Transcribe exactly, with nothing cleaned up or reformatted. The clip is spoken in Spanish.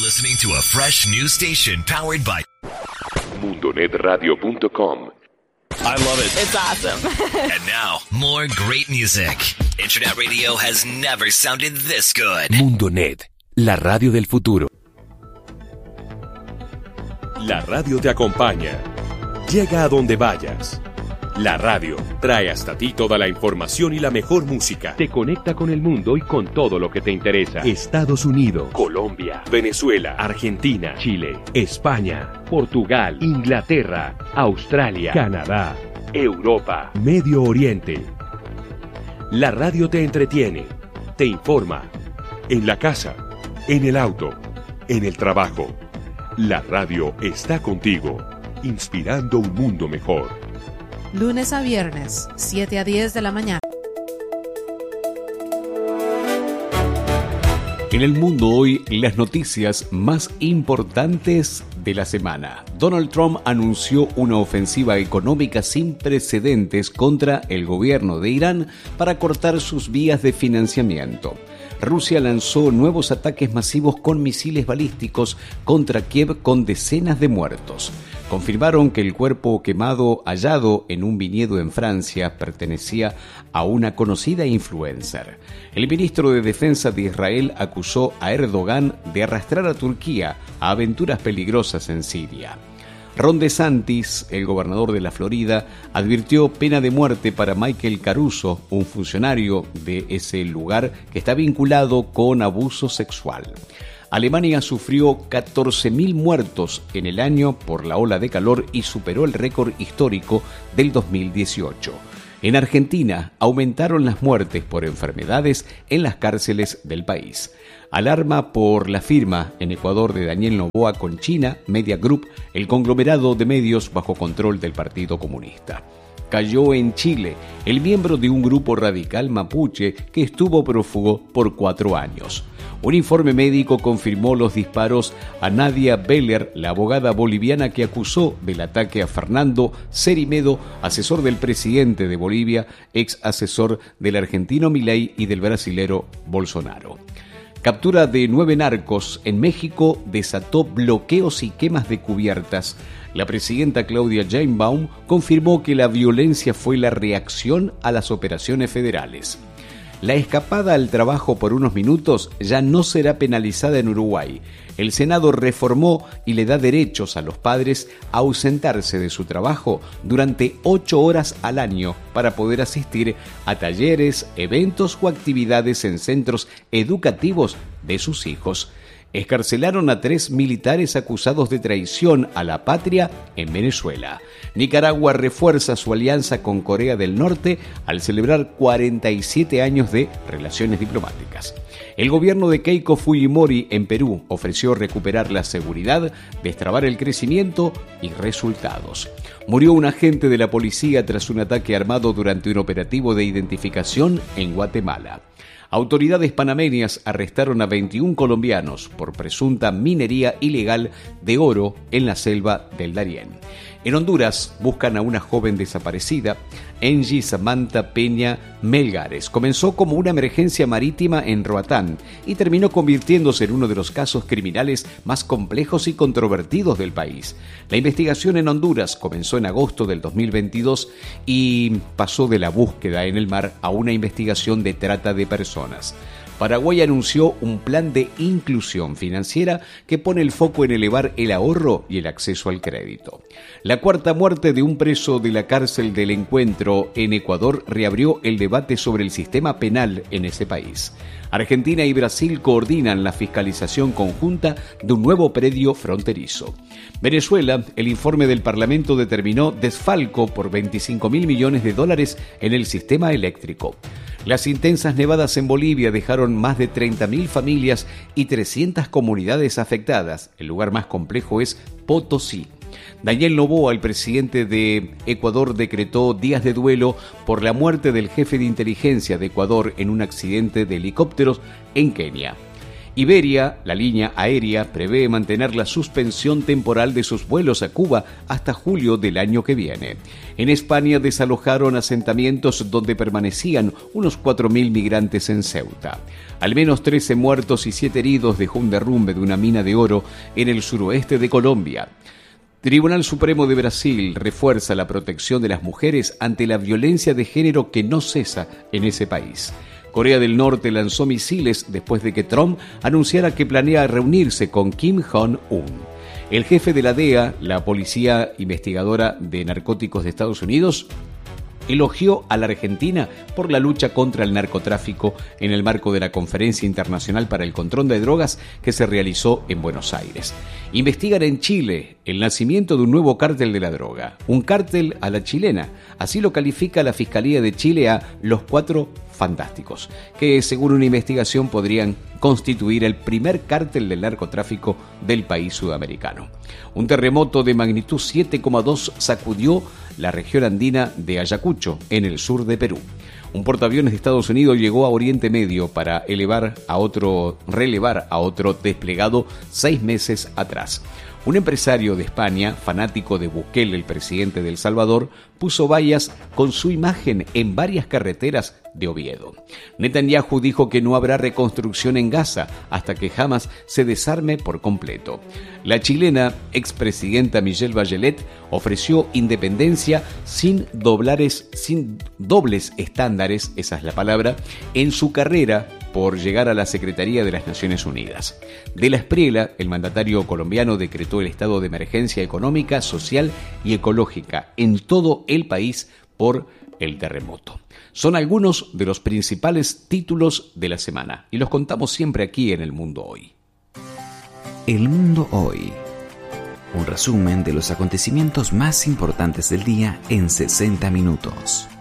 listening to a fresh new station powered by mundo net radio punto com. I love it. It's awesome. And now, more great music. Internet radio has never sounded this good. Mundonet, la radio del futuro. La radio te acompaña. Llega a donde vayas. La radio trae hasta ti toda la información y la mejor música. Te conecta con el mundo y con todo lo que te interesa. Estados Unidos, Colombia, Venezuela, Argentina, Chile, España, Portugal, Inglaterra, Australia, Canadá, Europa, Medio Oriente. La radio te entretiene, te informa. En la casa, en el auto, en el trabajo. La radio está contigo, inspirando un mundo mejor. Lunes a viernes, siete a diez de la mañana. En el mundo hoy, las noticias más importantes de la semana. Donald Trump anunció una ofensiva económica sin precedentes contra el gobierno de Irán para cortar sus vías de financiamiento. Rusia lanzó nuevos ataques masivos con misiles balísticos contra Kiev con decenas de muertos. Confirmaron que el cuerpo quemado hallado en un viñedo en Francia pertenecía a una conocida influencer. El ministro de Defensa de Israel acusó a Erdogan de arrastrar a Turquía a aventuras peligrosas en Siria. Ron DeSantis, el gobernador de la Florida, advirtió pena de muerte para Michael Caruso, un funcionario de ese lugar que está vinculado con abuso sexual. Alemania sufrió catorce mil muertos en el año por la ola de calor y superó el récord histórico del dos mil dieciocho. En Argentina aumentaron las muertes por enfermedades en las cárceles del país. Alarma por la firma en Ecuador de Daniel Noboa con China Media Group, el conglomerado de medios bajo control del Partido Comunista. Cayó en Chile el miembro de un grupo radical mapuche que estuvo prófugo por cuatro años. Un informe médico confirmó los disparos a Nadia Beller, la abogada boliviana que acusó del ataque a Fernando Cerimedo, asesor del presidente de Bolivia, ex asesor del argentino Milei y del brasilero Bolsonaro. Captura de nueve narcos en México desató bloqueos y quemas de cubiertas. La presidenta Claudia Sheinbaum confirmó que la violencia fue la reacción a las operaciones federales. La escapada al trabajo por unos minutos ya no será penalizada en Uruguay. El Senado reformó y le da derechos a los padres a ausentarse de su trabajo durante ocho horas al año para poder asistir a talleres, eventos o actividades en centros educativos de sus hijos. Excarcelaron a tres militares acusados de traición a la patria en Venezuela. Nicaragua refuerza su alianza con Corea del Norte al celebrar cuarenta y siete años de relaciones diplomáticas. El gobierno de Keiko Fujimori en Perú ofreció recuperar la seguridad, destrabar el crecimiento y resultados. Murió un agente de la policía tras un ataque armado durante un operativo de identificación en Guatemala. Autoridades panameñas arrestaron a veintiún colombianos por presunta minería ilegal de oro en la selva del Darién. En Honduras buscan a una joven desaparecida, Angie Samantha Peña Melgares. Comenzó como una emergencia marítima en Roatán y terminó convirtiéndose en uno de los casos criminales más complejos y controvertidos del país. La investigación en Honduras comenzó en agosto del dos mil veintidós y pasó de la búsqueda en el mar a una investigación de trata de personas. Paraguay anunció un plan de inclusión financiera que pone el foco en elevar el ahorro y el acceso al crédito. La cuarta muerte de un preso de la cárcel del Encuentro en Ecuador reabrió el debate sobre el sistema penal en ese país. Argentina y Brasil coordinan la fiscalización conjunta de un nuevo predio fronterizo. Venezuela, el informe del Parlamento determinó desfalco por veinticinco mil millones de dólares en el sistema eléctrico. Las intensas nevadas en Bolivia dejaron más de treinta mil familias y trescientas comunidades afectadas. El lugar más complejo es Potosí. Daniel Noboa, el presidente de Ecuador, decretó días de duelo por la muerte del jefe de inteligencia de Ecuador en un accidente de helicópteros en Kenia. Iberia, la línea aérea, prevé mantener la suspensión temporal de sus vuelos a Cuba hasta julio del año que viene. En España desalojaron asentamientos donde permanecían unos cuatro mil migrantes en Ceuta. Al menos trece muertos y siete heridos dejó un derrumbe de una mina de oro en el suroeste de Colombia. Tribunal Supremo de Brasil refuerza la protección de las mujeres ante la violencia de género que no cesa en ese país. Corea del Norte lanzó misiles después de que Trump anunciara que planea reunirse con Kim Jong-un. El jefe de la D E A, la Policía Investigadora de Narcóticos de Estados Unidos, elogió a la Argentina por la lucha contra el narcotráfico en el marco de la Conferencia Internacional para el Control de Drogas que se realizó en Buenos Aires. Investigan en Chile el nacimiento de un nuevo cártel de la droga, un cártel a la chilena. Así lo califica la Fiscalía de Chile a los Cuatro Fantásticos, que según una investigación podrían constituir el primer cártel del narcotráfico del país sudamericano. Un terremoto de magnitud siete coma dos sacudió la región andina de Ayacucho, en el sur de Perú. Un portaaviones de Estados Unidos llegó a Oriente Medio para elevar a otro, relevar a otro desplegado seis meses atrás. Un empresario de España, fanático de Bukele, el presidente de El Salvador, puso vallas con su imagen en varias carreteras de Oviedo. Netanyahu dijo que no habrá reconstrucción en Gaza hasta que Hamas se desarme por completo. La chilena expresidenta Michelle Bachelet ofreció independencia sin, doblares, sin dobles estándares, esa es la palabra, en su carrera por llegar a la Secretaría de las Naciones Unidas. De la Espriella, el mandatario colombiano decretó el estado de emergencia económica, social y ecológica en todo el país por el terremoto. Son algunos de los principales títulos de la semana y los contamos siempre aquí en El Mundo Hoy. El Mundo Hoy. Un resumen de los acontecimientos más importantes del día en sesenta minutos.